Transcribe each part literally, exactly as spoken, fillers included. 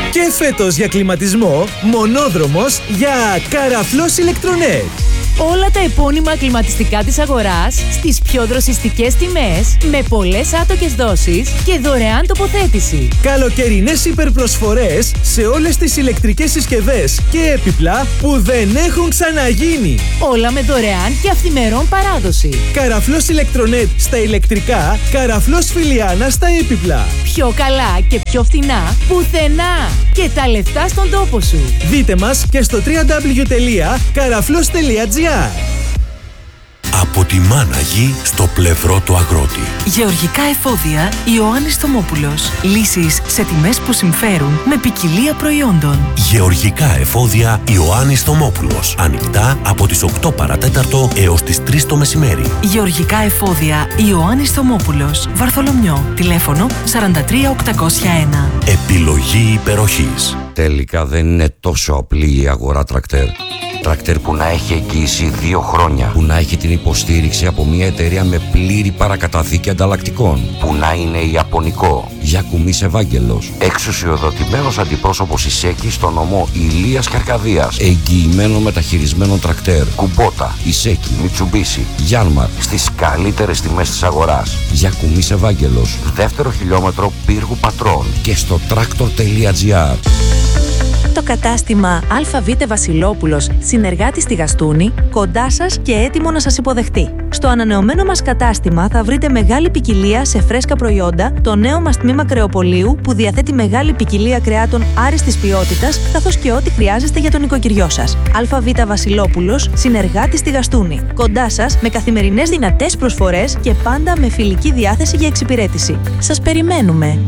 Και φέτος για κλιματισμό, μονόδρομος για Καραφλός Ηλεκτρονέτ. Όλα τα επώνυμα κλιματιστικά της αγοράς στις πιο δροσιστικές τιμές, με πολλές άτοκες δόσεις και δωρεάν τοποθέτηση. Καλοκαιρινές υπερπροσφορές σε όλες τις ηλεκτρικές συσκευές και έπιπλα που δεν έχουν ξαναγίνει. Όλα με δωρεάν και αυθημερών παράδοση. Καραφλός Ηλεκτρονέτ στα ηλεκτρικά, Καραφλός Φιλιάνα στα έπιπλα. Πιο καλά και πιο φθηνά πουθενά. Και τα λεφτά στον τόπο σου. Δείτε μας και στο double-u double-u double-u τελεία καραφλός τελεία τζι άρ. Από τη Μάναγη στο πλευρό του αγρότη. Γεωργικά εφόδια Ιωάννης Θωμόπουλος. Λύσεις σε τιμές που συμφέρουν με ποικιλία προϊόντων. Γεωργικά εφόδια Ιωάννης Θωμόπουλος. Ανοιχτά από τις οκτώ παρατέταρτο έως τις τρεις το μεσημέρι. Γεωργικά εφόδια Ιωάννης Θωμόπουλος. Βαρθολομιό. Τηλέφωνο σαράντα τρία οκτακόσια ένα. Επιλογή υπεροχής. Τελικά δεν είναι τόσο απλή η αγορά τρακτέρ. Τρακτέρ που να έχει εγγύηση δύο χρόνια. Που να έχει την υποστήριξη από μια εταιρεία με πλήρη παρακαταθήκη ανταλλακτικών. Που να είναι ιαπωνικό. Γιακουμής Ευάγγελος. Εξουσιοδοτημένος αντιπρόσωπος Ισέκη στο νομό Ηλίας και Αρκαδίας. Εγγυημένο μεταχειρισμένο τρακτέρ. Κουμπότα, Ισέκη, Μιτσουμπίσι, Γιάνμαρ. Στις καλύτερες τιμές της αγοράς. Γιακουμής Ευάγγελος. Δεύτερο χιλιόμετρο Πύργου Πατρών. Και στο τρακτορ τελεία τζι άρ. Το κατάστημα ΑΒ Βασιλόπουλος, συνεργάτη στη Γαστούνη, κοντά σας και έτοιμο να σας υποδεχτεί. Στο ανανεωμένο μας κατάστημα θα βρείτε μεγάλη ποικιλία σε φρέσκα προϊόντα, το νέο μας τμήμα κρεοπολίου που διαθέτει μεγάλη ποικιλία κρεάτων άριστης ποιότητας, καθώς και ό,τι χρειάζεστε για τον οικοκυριό σας. ΑΒ Βασιλόπουλος, συνεργάτη στη Γαστούνη. Κοντά σας με καθημερινές δυνατές προσφορές και πάντα με φιλική διάθεση για εξυπηρέτηση. Σας περιμένουμε.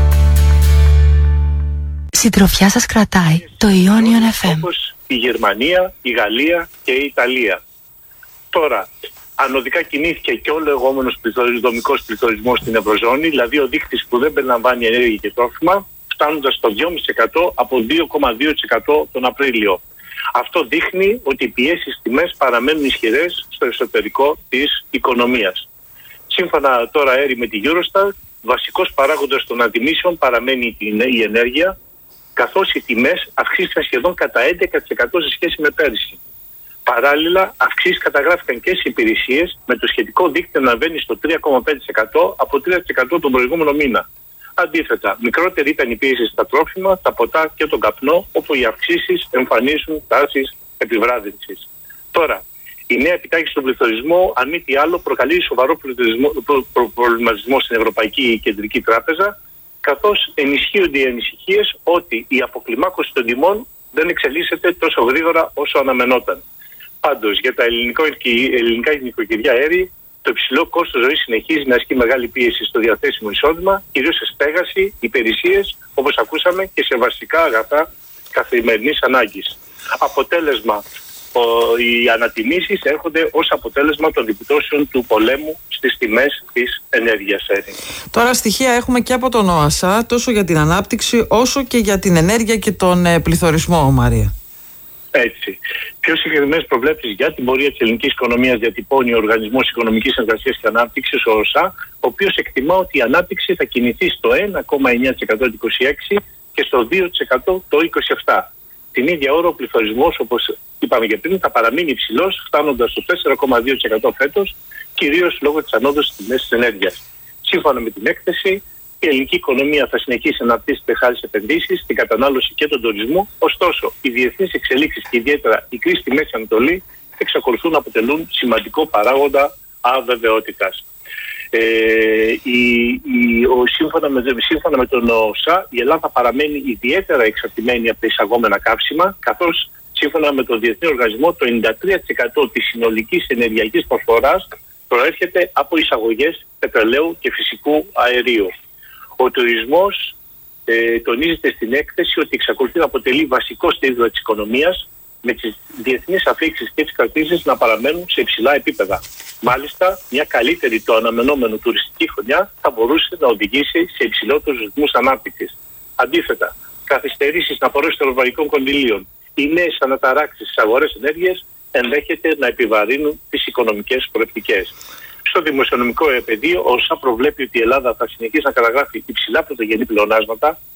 Συντροφιά σας κρατάει το Ionion εφ εμ. Όπως η Γερμανία, η Γαλλία και η Ιταλία. Τώρα, ανωδικά κινήθηκε και ο λεγόμενος δομικός πληθωρισμός στην Ευρωζώνη, δηλαδή ο δείκτης που δεν περιλαμβάνει ενέργεια και τρόφιμα, φτάνοντας στο δύο κόμμα πέντε τοις εκατό από δύο κόμμα δύο τοις εκατό τον Απρίλιο. Αυτό δείχνει ότι οι πιέσεις στις τιμές παραμένουν ισχυρές στο εσωτερικό της οικονομίας. Σύμφωνα τώρα έρη με τη Eurostat, βασικός παράγοντας των αντιμήσεων παραμένει η ενέργεια, καθώς οι τιμές αυξήθηκαν σχεδόν κατά έντεκα τοις εκατό σε σχέση με πέρυσι. Παράλληλα, αυξήσεις καταγράφηκαν και σε υπηρεσίες, με το σχετικό δείκτη να βαίνει στο τρία κόμμα πέντε τοις εκατό από τρία τοις εκατό τον προηγούμενο μήνα. Αντίθετα, μικρότερη ήταν η πίεση στα τρόφιμα, τα ποτά και τον καπνό, όπου οι αυξήσεις εμφανίζουν τάσεις επιβράδυνσης. Τώρα, η νέα επιτάχυνση του πληθωρισμού, αν μη τι άλλο, προκαλεί σοβαρό προβληματισμό στην Ευρωπαϊκή Κεντρική Τράπεζα, καθώς ενισχύονται οι ανησυχίες ότι η αποκλιμάκωση των τιμών δεν εξελίσσεται τόσο γρήγορα όσο αναμενόταν. Πάντως, για τα ελληνικά νοικοκυριά έρη, το υψηλό κόστος ζωής συνεχίζει να ασκεί μεγάλη πίεση στο διαθέσιμο εισόδημα, κυρίως σε στέγαση, υπηρεσίες, όπως ακούσαμε, και σε βασικά αγαθά καθημερινής ανάγκης. Αποτέλεσμα, οι ανατιμήσεις έρχονται ως αποτέλεσμα των επιπτώσεων του πολέμου στις τιμές της ενέργειας. Τώρα στοιχεία έχουμε και από τον ΟΑΣΑ, τόσο για την ανάπτυξη όσο και για την ενέργεια και τον ε, πληθωρισμό, Μαρία. Έτσι. Πιο συγκεκριμένες προβλέψεις για την πορεία της ελληνικής οικονομίας διατυπώνει ο Οργανισμός Οικονομικής Συνεργασίας και Ανάπτυξης, ο ΟΣΑ, ο οποίος εκτιμά ότι η ανάπτυξη θα κινηθεί στο ένα κόμμα εννέα τοις εκατό το είκοσι έξι και στο δύο τοις εκατό το είκοσι επτά. Την ίδια ώρα ο πληθωρισμός, όπως είπαμε και πριν, θα παραμείνει υψηλός, φτάνοντας στο τέσσερα κόμμα δύο τοις εκατό φέτος, κυρίως λόγω της ανόδου στις τιμές της ενέργειας. Σύμφωνα με την έκθεση, η ελληνική οικονομία θα συνεχίσει να αναπτύσσεται χάρη σε επενδύσεις, την κατανάλωση και τον τουρισμό. Ωστόσο, οι διεθνείς εξελίξεις και ιδιαίτερα η κρίση στη Μέση Ανατολή εξακολουθούν να αποτελούν σημαντικό παράγοντα αβεβαιότητας. Ε, η, η, ο, σύμφωνα, με, σύμφωνα με τον ΟΣΑ, η Ελλάδα παραμένει ιδιαίτερα εξαρτημένη από τα εισαγόμενα καύσιμα, καθώς σύμφωνα με τον Διεθνή Οργανισμό το ενενήντα τρία τοις εκατό της συνολικής ενεργειακής προσφοράς προέρχεται από εισαγωγές πετρελαίου και φυσικού αερίου. Ο τουρισμός ε, τονίζεται στην έκθεση ότι εξακολουθεί να αποτελεί βασικό στίβο της οικονομίας, με τις διεθνείς αφήξεις και τις κρατήσεις να παραμένουν σε υψηλά επίπεδα. Μάλιστα, μια καλύτερη το αναμενόμενο τουριστική χρονιά θα μπορούσε να οδηγήσει σε υψηλότερους ρυθμούς ανάπτυξης. Αντίθετα, καθυστερήσεις στην απορρόφηση των ευρωπαϊκών κονδυλίων, οι νέες αναταράξεις στις αγορές ενέργειας ενδέχεται να επιβαρύνουν τις οικονομικές προεπτικές. Στο δημοσιονομικό πεδίο, ο ΩΣΑ προβλέπει ότι η Ελλάδα θα συνεχίσει να καταγράφει υψηλά πρωτογενή πλεονάσματα,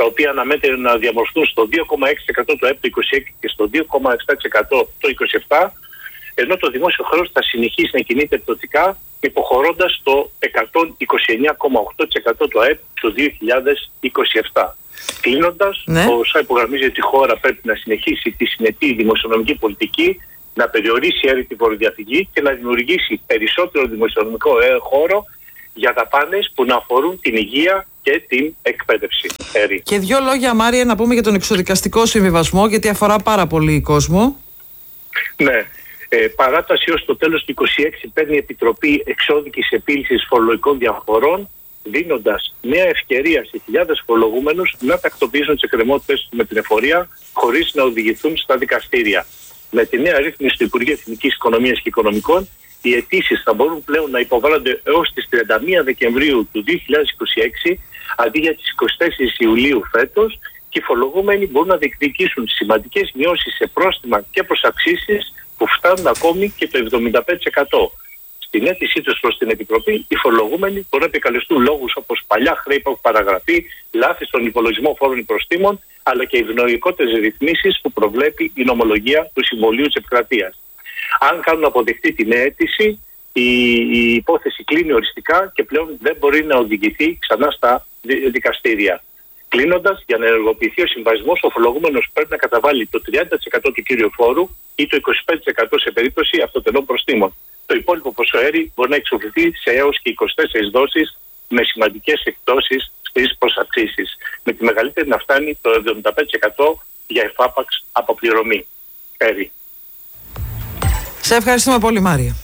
τα οποία αναμένεται να διαμορφωθούν στο δύο κόμμα έξι τοις εκατό το ΑΕΠ το είκοσι έξι και στο δύο κόμμα επτά τοις εκατό το είκοσι επτά, ενώ το δημόσιο χρέος θα συνεχίσει να κινείται πτωτικά, υποχωρώντας το εκατόν είκοσι εννέα κόμμα οκτώ τοις εκατό του ΑΕΠ το δύο χιλιάδες είκοσι επτά. Κλείνοντας, ναι. ο ΩΣΑ υπογραμμίζει ότι η χώρα πρέπει να συνεχίσει τη συνετή δημοσιονομική πολιτική, να περιορίσει έρη φοροδιαφυγή και να δημιουργήσει περισσότερο δημοσιονομικό χώρο για δαπάνες που να αφορούν την υγεία και την εκπαίδευση. Έρη. Και δύο λόγια, Μάρια, να πούμε για τον εξωδικαστικό συμβιβασμό, γιατί αφορά πάρα πολύ κόσμο. Ναι. Ε, παράταση ως το τέλος του είκοσι έξι παίρνει η Επιτροπή Εξώδικης Επίλυσης Φορολογικών Διαφορών, δίνοντας νέα ευκαιρία σε χιλιάδες φορολογούμενους να τακτοποιήσουν τις εκκρεμότητες με την εφορία χωρίς να οδηγηθούν στα δικαστήρια. Με τη νέα ρύθμιση του Υπουργείου Εθνικής Οικονομίας και Οικονομικών, οι αιτήσεις θα μπορούν πλέον να υποβάλλονται έως τις τριάντα μία Δεκεμβρίου του δύο χιλιάδες είκοσι έξι αντί για τις είκοσι τέσσερις Ιουλίου φέτος, και οι φορολογούμενοι μπορούν να διεκδικήσουν σημαντικές μειώσεις σε πρόστιμα και προσαυξήσεις που φτάνουν ακόμη και το εβδομήντα πέντε τοις εκατό. Στην αίτησή τους προς την Επιτροπή, οι φορολογούμενοι μπορούν να επικαλεστούν λόγους όπως παλιά χρέη που έχουν παραγραφεί, λάθη στον υπολογισμό φόρων ή προστίμων, αλλά και ευνοϊκότερες ρυθμίσεις που προβλέπει η νομολογία του Συμβουλίου της Επικρατείας. Αν κάνουν αποδεκτή την αίτηση, η, η υπόθεση κλείνει οριστικά και πλέον δεν μπορεί να οδηγηθεί ξανά στα δικαστήρια. Κλείνοντας, για να ενεργοποιηθεί ο συμβασμός, ο φορολογούμενος πρέπει να καταβάλει το τριάντα τοις εκατό του κύριου φόρου ή το είκοσι πέντε τοις εκατό σε περίπτωση αυτοτελών προστίμων. Το υπόλοιπο ποσό έρη μπορεί να εξοφληθεί σε έως και είκοσι τέσσερις δόσεις με σημαντικές εκπτώσεις στις προσαυξήσεις. Με τη μεγαλύτερη να φτάνει το εβδομήντα πέντε τοις εκατό για εφάπαξ αποπληρωμή. Έρη. Σε ευχαριστούμε πολύ, Μάρια.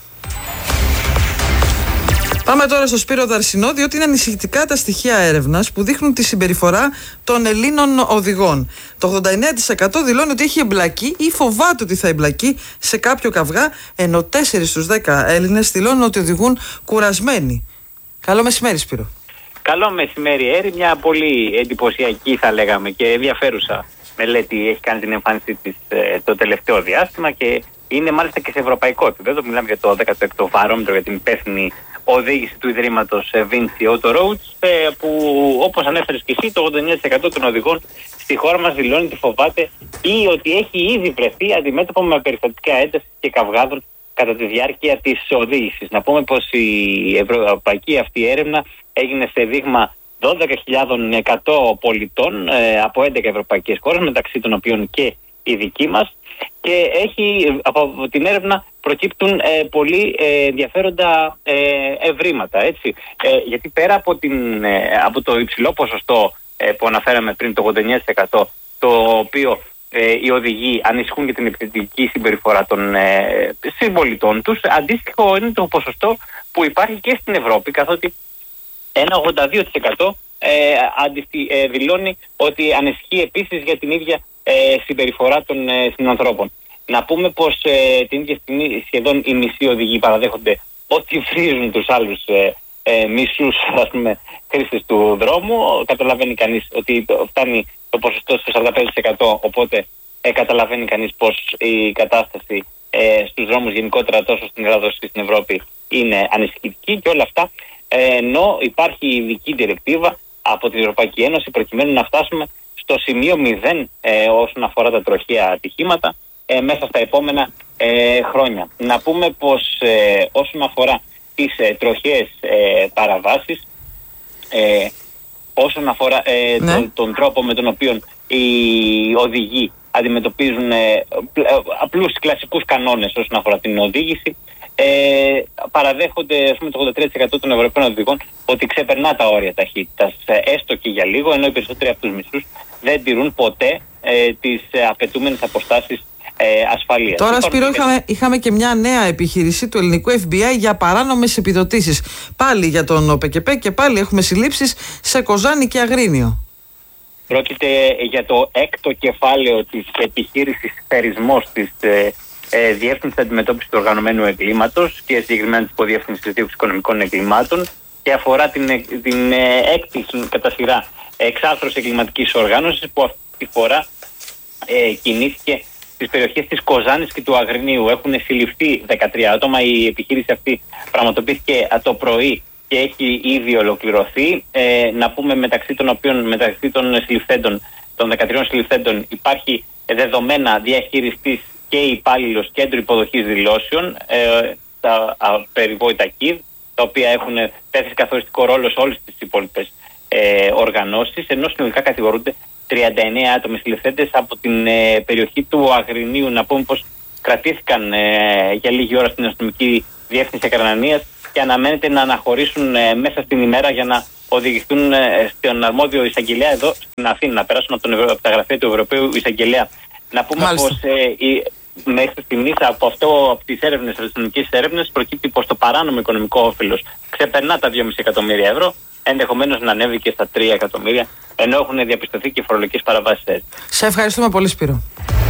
Πάμε τώρα στο Σπύρο Δαρσινό, διότι είναι ανησυχητικά τα στοιχεία έρευνας που δείχνουν τη συμπεριφορά των Ελλήνων οδηγών. Το ογδόντα εννέα τοις εκατό δηλώνει ότι έχει εμπλακεί ή φοβάται ότι θα εμπλακεί σε κάποιο καυγά, ενώ τέσσερα στους δέκα Έλληνες δηλώνουν ότι οδηγούν κουρασμένοι. Καλό μεσημέρι, Σπύρο. Καλό μεσημέρι, Έρη. Μια πολύ εντυπωσιακή, θα λέγαμε, και ενδιαφέρουσα μελέτη έχει κάνει την εμφάνισή της ε, το τελευταίο διάστημα και είναι μάλιστα και σε ευρωπαϊκό επίπεδο. Μιλάμε για το δέκατο έκτο βαρόμετρο για την υπεύθυνη οδήγηση του Ιδρύματος Vinci Auto Roads, που όπως ανέφερες και εσύ, το ογδόντα εννέα τοις εκατό των οδηγών στη χώρα μας δηλώνει ότι φοβάται ή ότι έχει ήδη βρεθεί αντιμέτωπο με περιστατικά έντασης και καυγάδων κατά τη διάρκεια της οδήγησης. Να πούμε πως η ευρωπαϊκή αυτή έρευνα έγινε σε δείγμα δώδεκα χιλιάδες εκατό πολιτών ε, από έντεκα ευρωπαϊκές χώρες, μεταξύ των οποίων και η δική μας, και έχει, από την έρευνα προκύπτουν ε, πολύ ε, ενδιαφέροντα ε, ευρήματα, έτσι. Ε, γιατί πέρα από, την, ε, από το υψηλό ποσοστό ε, που αναφέραμε πριν, το ογδόντα εννέα τοις εκατό, το οποίο ε, οι οδηγοί ανησυχούν για την επιθετική συμπεριφορά των ε, συμπολιτών τους, αντίστοιχο είναι το ποσοστό που υπάρχει και στην Ευρώπη, καθότι ένα ογδόντα δύο τοις εκατό ε, αντιστη, ε, δηλώνει ότι ανησυχεί επίσης για την ίδια ε, συμπεριφορά των ε, συνανθρώπων. Να πούμε πως ε, την ίδια στιγμή σχεδόν οι μισοί οδηγοί παραδέχονται ότι βρίζουν τους άλλους ε, ε, μισούς, ας πούμε, χρήστες του δρόμου. Καταλαβαίνει κανείς ότι το, φτάνει το ποσοστό στο σαράντα πέντε τοις εκατό, οπότε ε, καταλαβαίνει κανείς πως η κατάσταση ε, στους δρόμους γενικότερα, τόσο στην Ελλάδα όσο και στην Ευρώπη, είναι ανησυχητική, και όλα αυτά ε, ενώ υπάρχει ειδική διρεκτίβα από την Ευρωπαϊκή Ένωση προκειμένου να φτάσουμε στο σημείο μηδέν ε, όσον αφορά τα τροχαία ατυχήματα ε, μέσα στα επόμενα ε, χρόνια. Να πούμε πως ε, όσον αφορά τις ε, τροχαίες ε, παραβάσεις, ε, όσον αφορά ε, ναι. τον, τον τρόπο με τον οποίο οι οδηγοί αντιμετωπίζουν ε, απλούς κλασικούς κανόνες όσον αφορά την οδήγηση, Ε, παραδέχονται, ας πούμε, το ογδόντα τρία τοις εκατό των Ευρωπαίων οδηγών ότι ξεπερνά τα όρια ταχύτητας, έστω και για λίγο, ενώ οι περισσότεροι από τους μισούς δεν τηρούν ποτέ ε, τις ε, απαιτούμενες αποστάσεις ε, ασφαλείας. Τώρα, λοιπόν, Σπύρο, είχαμε, είχαμε και μια νέα επιχείρηση του ελληνικού Εφ Μπι Άι για παράνομες επιδοτήσεις. Πάλι για τον ΟΠΕΚΕΠΕ και πάλι έχουμε συλλήψεις σε Κοζάνη και Αγρίνιο. Πρόκειται για το έκτο κεφάλαιο της επιχείρησης θερισμός της ε, Ε, Διεύθυνση Αντιμετώπισης του Οργανωμένου Εγκλήματος και συγκεκριμένα της Υποδιεύθυνσης της Δίωξης Οικονομικών Εγκλημάτων, και αφορά την, την ε, έκτη κατά σειρά εξάρθρωση εγκληματικής οργάνωσης, που αυτή τη φορά ε, κινήθηκε στις περιοχές της Κοζάνης και του Αγρινίου. Έχουν συλληφθεί δεκατρία άτομα. Η επιχείρηση αυτή πραγματοποιήθηκε το πρωί και έχει ήδη ολοκληρωθεί. Ε, να πούμε μεταξύ των οποίων, μεταξύ των συλληφθέντων, των δεκατρείων συλληφθέντων, υπάρχει δεδομένα διαχειριστής και υπάλληλος κέντρου υποδοχής δηλώσεων, ε, τα περιβόητα ΚΙΔ, τα οποία έχουν θέσει καθοριστικό ρόλο σε όλες τις υπόλοιπες ε, οργανώσεις, ενώ συνολικά κατηγορούνται τριάντα εννέα άτομα συλληφθέντες από την ε, περιοχή του Αγρινίου. Να πούμε πως κρατήθηκαν ε, για λίγη ώρα στην αστυνομική διεύθυνση Ακρανανίας και αναμένεται να αναχωρήσουν ε, μέσα στην ημέρα για να οδηγηθούν ε, στον αρμόδιο εισαγγελέα εδώ στην Αθήνα, να περάσουν από, τον Ευρω... από τα γραφεία του Ευρωπαίου Εισαγγελέα. Να πούμε πως ε, η... μέχρι στιγμής από αυτό, από τις έρευνες, από τις αστυνομικές έρευνες, προκύπτει πως το παράνομο οικονομικό όφελος ξεπερνά τα δυόμισι εκατομμύρια ευρώ, ενδεχομένως να ανέβει και στα τρία εκατομμύρια, ενώ έχουν διαπιστωθεί και φορολογικές παραβάσεις. Σε ευχαριστούμε πολύ, Σπύρο.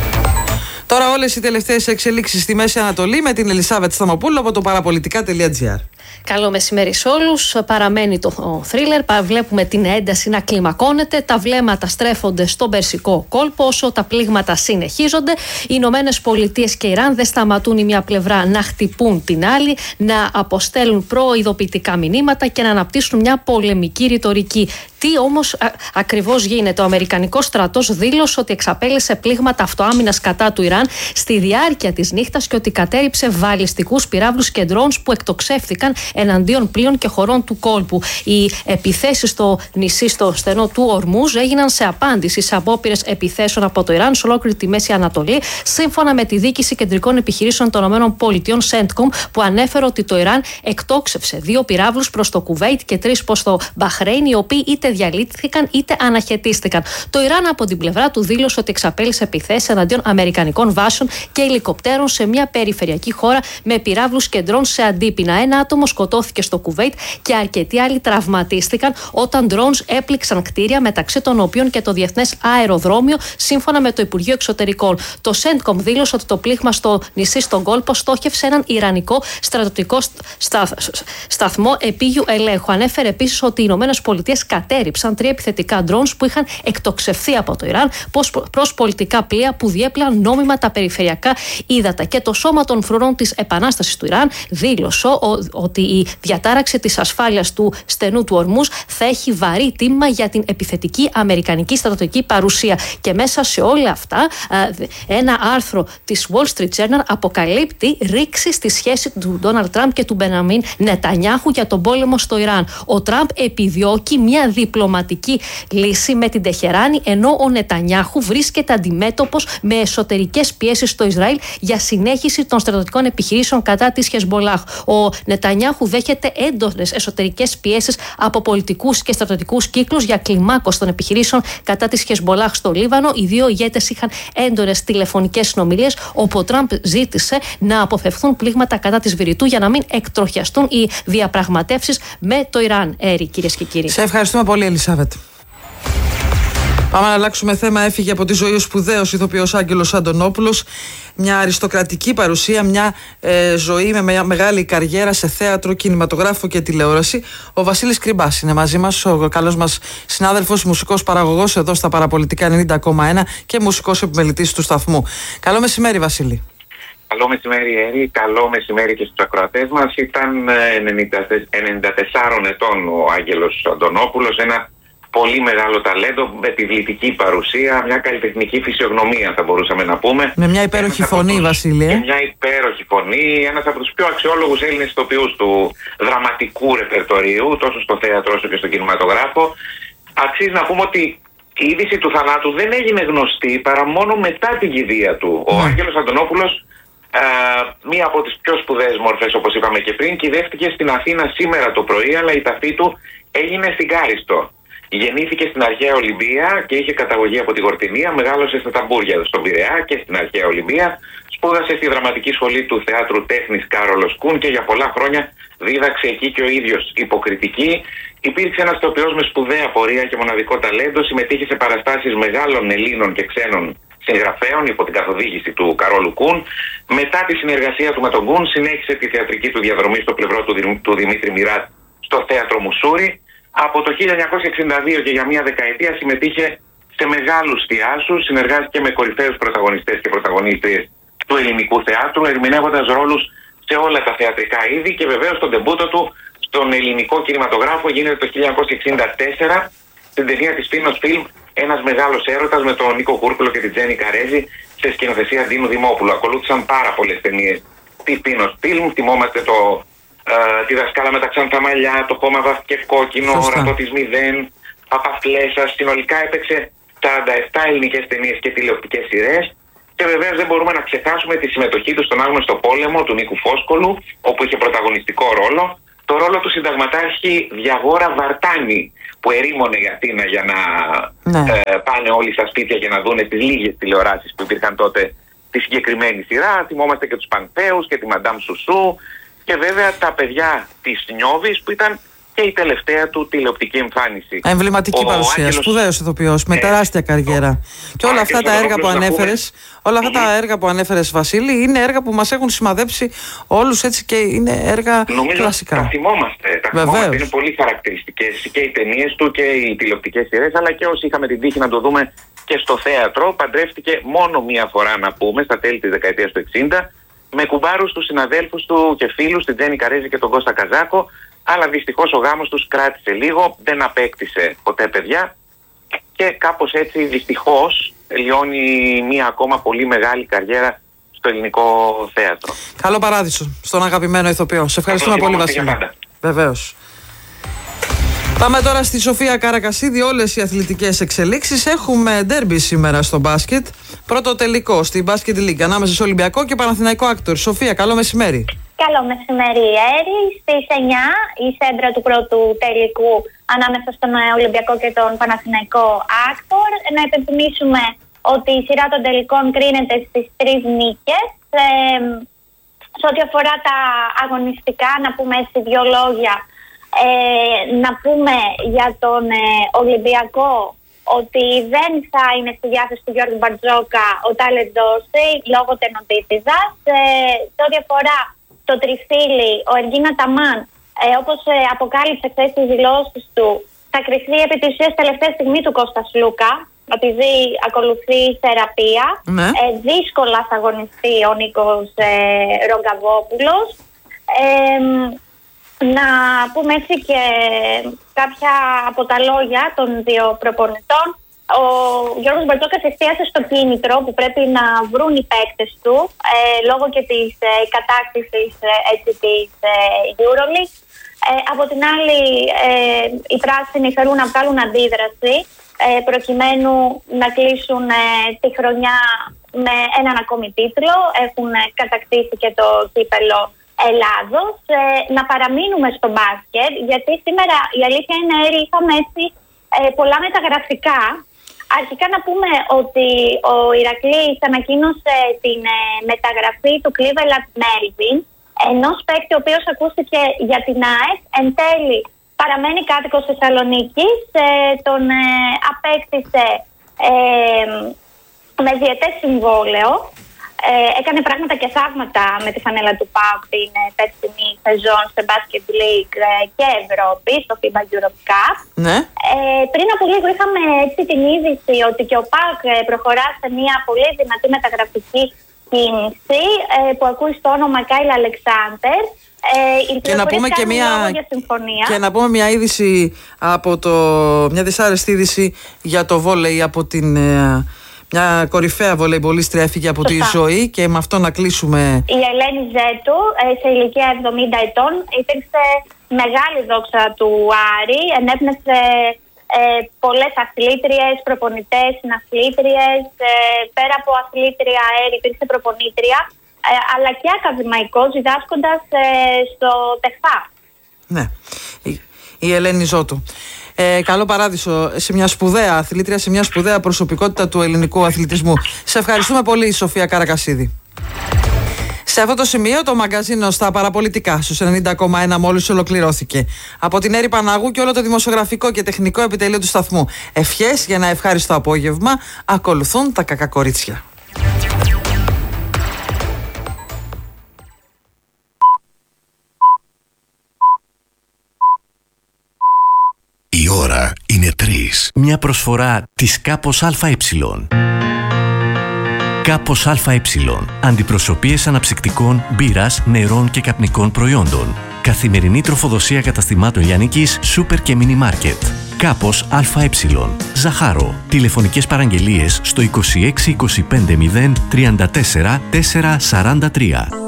Τώρα όλες οι τελευταίες εξελίξεις στη Μέση Ανατολή με την Ελισάβετ Σταμοπούλου από το παραπολιτικά τελεία τζι άρ. Καλό μεσημέρι σε όλους. Παραμένει το θρίλερ. Βλέπουμε την ένταση να κλιμακώνεται. Τα βλέμματα στρέφονται στον Περσικό κόλπο όσο τα πλήγματα συνεχίζονται. Οι Ηνωμένες Πολιτείες και Ιράν δεν σταματούν η μία πλευρά να χτυπούν την άλλη, να αποστέλουν προειδοποιητικά μηνύματα και να αναπτύσσουν μια πολεμική ρητορική. Τι όμως α, ακριβώς γίνεται? Ο Αμερικανικός στρατός δήλωσε ότι εξαπέλυσε πλήγματα αυτοάμυνας κατά του Ιράν στη διάρκεια της νύχτας και ότι κατέριψε βαλιστικούς πυράβλους και ντρόουνς που εκτοξεύθηκαν εναντίον πλοίων και χωρών του κόλπου. Οι επιθέσεις στο νησί, στο στενό του Ορμούζ, έγιναν σε απάντηση σε απόπειρες επιθέσεων από το Ιράν σε ολόκληρη τη Μέση Ανατολή, σύμφωνα με τη Διοίκηση Κεντρικών Επιχειρήσεων των ΗΠΑ, Σέντκομ, που ανέφερε ότι το Ιράν εκτόξευσε δύο πυράβλους προς το Κουβέιτ και τρεις προς το Μπαχρέιν, οι οποίοι είτε διαλύθηκαν είτε αναχαιτίστηκαν. Το Ιράν από την πλευρά του δήλωσε ότι εξαπέλυσε επιθέσεις εναντίον αμερικανικών βάσεων και ελικοπτέρων σε μια περιφερειακή χώρα με πυράβλους και ντρόουν σε αντίπεινα. Ένα άτομο σκοτώθηκε στο Κουβέιτ και αρκετοί άλλοι τραυματίστηκαν όταν ντρόουνς έπληξαν κτίρια, μεταξύ των οποίων και το Διεθνές Αεροδρόμιο, σύμφωνα με το Υπουργείο Εξωτερικών. Το Σέντκομ δήλωσε ότι το πλήγμα στο νησί στον κόλπο στόχευσε έναν ιρανικό στρατιωτικό σταθμό επίγειου ελέγχου. Ανέφερε επίσης ότι οι Ηνωμένες Πολιτείες κατέριψαν τρία επιθετικά ντρόουνς που είχαν εκτοξευθεί από το Ιράν προς πολιτικά πλοία που διέπλαν νόμιμα τα περιφερειακά ύδατα. Και το Σώμα των Φρουρών της Επανάστασης του Ιράν δήλωσε ότι η διατάραξη της ασφάλειας του στενού του Ορμούζ θα έχει βαρύ τίμημα για την επιθετική αμερικανική στρατιωτική παρουσία. Και μέσα σε όλα αυτά, ένα άρθρο της Wall Street Journal αποκαλύπτει ρήξη στη σχέση του Ντόναλντ Τραμπ και του Μπενιαμίν Νετανιάχου για τον πόλεμο στο Ιράν. Ο Τραμπ επιδιώκει μια διπλωματική λύση με την Τεχεράνη, ενώ ο Νετανιάχου βρίσκεται αντιμέτωπος με εσωτερικές πιέσεις στο Ισραήλ για συνέχιση των στρατιωτικών επιχειρήσεων κατά της Χεσμολάχ. Ο Νετανιάχου δέχεται έντονες εσωτερικές πιέσεις από πολιτικούς και στρατιωτικούς κύκλους για κλιμάκωση των επιχειρήσεων κατά της Χεσμολάχ στο Λίβανο. Οι δύο ηγέτες είχαν έντονες τηλεφωνικές συνομιλίες, όπου ο Τραμπ ζήτησε να αποφευθούν πλήγματα κατά της Βηρητού για να μην εκτροχιαστούν οι διαπραγματεύσεις με το Ιράν. Έρη, κυρίες και κύριοι. Σε ευχαριστούμε πολύ, Ελισάβετ. Πάμε να αλλάξουμε θέμα. Έφυγε από τη ζωή ο σπουδαίος ηθοποιός Άγγελος Αντωνόπουλος. Μια αριστοκρατική παρουσία, μια ε, ζωή με με μεγάλη καριέρα σε θέατρο, κινηματογράφο και τηλεόραση. Ο Βασίλης Κρυμπάς είναι μαζί μας, ο καλός μας συνάδελφος, μουσικός παραγωγός εδώ στα Παραπολιτικά ενενήντα κόμμα ένα και μουσικός επιμελητής του σταθμού. Καλό μεσημέρι, Βασίλη. Καλό μεσημέρι, Έρη. Καλό μεσημέρι και στους ακροατές μας. Ήταν ενενήντα τεσσάρων ετών ο Άγγελος Αντωνόπουλος, ένα πολύ μεγάλο ταλέντο, επιβλητική παρουσία, μια καλλιτεχνική φυσιογνωμία θα μπορούσαμε να πούμε. Με μια υπέροχη φωνή, τους, Βασίλη. Με μια υπέροχη φωνή, ένας από τους πιο αξιόλογους Έλληνες ηθοποιούς του δραματικού ρεπερτορίου, τόσο στο θέατρο όσο και στον κινηματογράφο. Αξίζει να πούμε ότι η είδηση του θανάτου δεν έγινε γνωστή παρά μόνο μετά την κηδεία του. Ο mm. Άγγελος Αντωνόπουλος, α, μία από τις πιο σπουδαίες μορφές, όπως είπαμε και πριν, κυδεύτηκε στην Αθήνα σήμερα το πρωί, αλλά η ταφή του έγινε στην Κάριστο. Γεννήθηκε στην Αρχαία Ολυμπία και είχε καταγωγή από τη Γορτινία, μεγάλωσε στα Ταμπούρια στον Πειραιά και στην Αρχαία Ολυμπία. Σπούδασε στη Δραματική Σχολή του Θεάτρου Τέχνης Κάρολος Κούν και για πολλά χρόνια δίδαξε εκεί και ο ίδιος υποκριτική. Υπήρξε ένας ηθοποιός με σπουδαία πορεία και μοναδικό ταλέντο, συμμετείχε σε παραστάσεις μεγάλων Ελλήνων και ξένων συγγραφέων υπό την καθοδήγηση του Καρόλου Κούν. Μετά τη συνεργασία του με τον Κούν, συνέχισε τη θεατρική του διαδρομή στο πλευρό του, Δη, του Δημήτρη Μιράτ στο Θέατρο Μουσούρι. Από το χίλια εννιακόσια εξήντα δύο και για μία δεκαετία συμμετείχε σε μεγάλους θειάσους, συνεργάστηκε με κορυφαίους πρωταγωνιστές και πρωταγωνίστριες του ελληνικού θεάτρου, ερμηνεύοντας ρόλους σε όλα τα θεατρικά είδη και βεβαίως τον τεμπούτο του στον ελληνικό κινηματογράφο γίνεται το χίλια εννιακόσια εξήντα τέσσερα στην ταινία της Πίνος Φιλμ, ένας μεγάλος έρωτας με τον Νίκο Κούρκουλο και την Τζέννη Καρέζη σε σκηνοθεσία Ντίνου Δημόπουλου. Ακολούθησαν πάρα πολλές ταινίες της Πίνος Φιλμ. Θυμόμαστε το, ε, τη δασκάλα με τα ξανθά μαλλιά, το χώμα βάφηκε κόκκινο, ο ρατό της Μηδέν, Παπαφλέσσα. Συνολικά έπαιξε σαράντα επτά ελληνικές ταινίες και τηλεοπτικές σειρές. Και βεβαίως δεν μπορούμε να ξεχάσουμε τη συμμετοχή του στον Άγνωστο Πόλεμο του Νίκου Φόσκολου, όπου είχε πρωταγωνιστικό ρόλο. Το ρόλο του συνταγματάρχη Διαγόρα Βαρτάνη, που ερήμωνε η Αθήνα για να ναι. ε, πάνε όλοι στα σπίτια για να δούνε τις λίγες τηλεοράσεις που υπήρχαν τότε τη συγκεκριμένη σειρά. Θυμόμαστε και τους Πανθέους και τη Μαντάμ Σουσού και βέβαια τα παιδιά της Νιώβης, που ήταν και η τελευταία του τηλεοπτική εμφάνιση. Εμβληματική ο παρουσία, Άγγελος... σπουδαίος ηθοποιός, με ε, τεράστια καριέρα. Και όλα αυτά τα έργα που ανέφερες, όλα αυτά τα έργα που ανέφερες, Βασίλη, είναι έργα που μας έχουν σημαδέψει όλους, έτσι, και είναι έργα νομίζω κλασικά. Τα θυμόμαστε, τα θυμόμαστε, είναι πολύ χαρακτηριστικές και οι ταινίες του και οι τηλεοπτικές σειρές, αλλά και όσοι είχαμε την τύχη να το δούμε και στο θέατρο. Παντρεύτηκε μόνο μία φορά, να πούμε, στα τέλη της δεκαετίας του εξήντα, με κουμπάρους του συναδέλφους του και φίλους, την Τζέννη Καρέζη και τον Κώστα Καζάκο. Αλλά δυστυχώς ο γάμος τους κράτησε λίγο, δεν απέκτησε ποτέ παιδιά και κάπως έτσι δυστυχώς λιώνει μία ακόμα πολύ μεγάλη καριέρα στο ελληνικό θέατρο. Καλό παράδεισο στον αγαπημένο ηθοποιό. Σε ευχαριστούμε πολύ, Βασίλη. Βεβαίως. Πάμε τώρα στη Σοφία Καρακασίδη. Όλες οι αθλητικές εξελίξεις. Έχουμε ντέρμπι σήμερα στο μπάσκετ. Πρώτο τελικό στη Μπάσκετ League ανάμεσα σε Ολυμπιακό και Παναθηναϊκό Άκτορ. Σοφία, καλό μεσημέρι. Καλό μεσημέρι, Έρη. Στις εννιά η σέντρα του πρώτου τελικού ανάμεσα στον Ολυμπιακό και τον Παναθηναϊκό Άκτορ. Να υπενθυμίσουμε ότι η σειρά των τελικών κρίνεται στις τρεις νίκες. Ε, σε ό,τι αφορά τα αγωνιστικά, να πούμε έτσι δύο λόγια. Ε, να πούμε για τον ε, Ολυμπιακό ότι δεν θα είναι στη διάθεση του Γιώργου Μπαρτζόκα ο Ταλεντόση λόγω τενοντίτιδας. Ε, σε ό,τι αφορά το τριφύλι, ο Εργίνα Ταμάν, ε, όπως ε, αποκάλυψε χθες στις δηλώσεις του, θα κρυφθεί επί της ουσίας τελευταία στιγμή του Κώστα Λούκα, επειδή ακολουθεί θεραπεία. Ναι. Ε, δύσκολα θα αγωνιστεί ο Νίκος ε, Ρογκαβόπουλος. Ε, να πούμε έτσι και κάποια από τα λόγια των δύο προπονητών. Ο Γιώργος Μπαρτζόκας εστίασε στο κίνητρο που πρέπει να βρουν οι παίκτες του ε, λόγω και της ε, κατάκτησης ε, έτσι, της ε, EuroLeague. Ε, από την άλλη, ε, οι πράσινοι θέλουν να βγάλουν αντίδραση ε, προκειμένου να κλείσουν ε, τη χρονιά με έναν ακόμη τίτλο. Έχουν ε, κατακτήσει και το κύπελο Ελλάδος. Ε, να παραμείνουμε στο μπάσκετ, γιατί σήμερα η αλήθεια είναι, Έρη, είχαμε έτσι ε, πολλά μεταγραφικά. Αρχικά να πούμε ότι ο Ηρακλής ανακοίνωσε την ε, μεταγραφή του Cleveland Melvin, ενός παίκτη ο οποίος ακούστηκε για την ΑΕΚ. Εν τέλει παραμένει κάτοικος Θεσσαλονίκης, ε, τον ε, απέκτησε ε, με διετές συμβόλαιο. Ε, έκανε πράγματα και θαύματα με τη φανέλα του ΠΑΟΚ την ε, περσινή σεζόν σε Basket League ε, και Ευρώπη, στο φίμπα Europe Cup. Ναι. Ε, πριν από λίγο είχαμε έτσι την είδηση ότι και ο ΠΑΟΚ ε, προχωρά σε μια πολύ δυνατή μεταγραφική κίνηση ε, που ακούει στο όνομα Κάιλ Αλεξάντερ. Ε, και, να πούμε και, μια... και να πούμε μια είδηση από το... μια δυσάρεστη είδηση για το βόλεϊ από την... Ε... Μια κορυφαία βολεϊμπολίστρια έφυγε από Σωστά. τη ζωή και με αυτό να κλείσουμε. Η Ελένη Ζέτου, σε ηλικία εβδομήντα ετών, υπήρξε μεγάλη δόξα του Άρη. Ενέπνευσε ε, πολλές αθλήτριες, προπονητές, συναθλήτριες. Ε, πέρα από αθλήτρια, Έρη, υπήρξε προπονήτρια, ε, αλλά και ακαδημαϊκός, διδάσκοντας ε, στο ΤΕΧΑ. Ναι, η, η Ελένη Ζώτου. Ε, καλό παράδεισο σε μια σπουδαία αθλήτρια, σε μια σπουδαία προσωπικότητα του ελληνικού αθλητισμού. Σε ευχαριστούμε πολύ, Σοφία Καρακασίδη. Σε αυτό το σημείο το μαγκαζίνο στα παραπολιτικά στους ενενήντα κόμμα ένα μόλις ολοκληρώθηκε. Από την Έρη Παναγού και όλο το δημοσιογραφικό και τεχνικό επιτελείο του σταθμού. Ευχές για ένα ευχάριστο απόγευμα. Ακολουθούν τα κακά κορίτσια. Η ώρα είναι τρεις. Μια προσφορά της Κάπος ΑΕ. Κάπος ΑΕ. Αντιπροσωπείες αναψυκτικών, μπύρας, νερών και καπνικών προϊόντων. Καθημερινή τροφοδοσία καταστημάτων λιανικής, σούπερ και μίνι μάρκετ. Κάπος ΑΕ. Ζαχάρο. Τηλεφωνικές παραγγελίες στο είκοσι έξι είκοσι πέντε μηδέν τριάντα τέσσερα τετρακόσια σαράντα τρία.